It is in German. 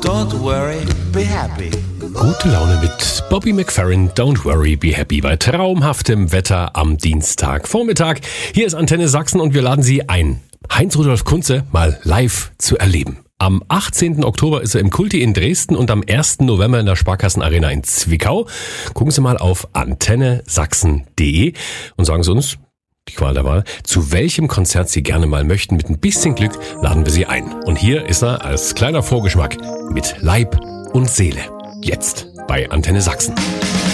don't worry, be happy. Gute Laune mit Bobby McFerrin, Don't Worry, Be Happy bei traumhaftem Wetter am Dienstagvormittag. Hier ist Antenne Sachsen und wir laden Sie ein, Heinz-Rudolf Kunze mal live zu erleben. Am 18. Oktober ist er im Kulti in Dresden und am 1. November in der Sparkassenarena in Zwickau. Gucken Sie mal auf antennesachsen.de und sagen Sie uns, die Qual der Wahl, zu welchem Konzert Sie gerne mal möchten. Mit ein bisschen Glück laden wir Sie ein. Und hier ist er als kleiner Vorgeschmack mit Leib und Seele. Jetzt bei Antenne Sachsen.